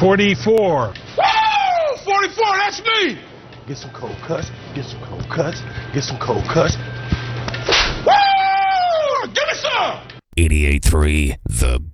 44. Woo! 44, that's me! Get some cold cuts, get some cold cuts, get some cold cuts. Woo! Give me some! 88.3 The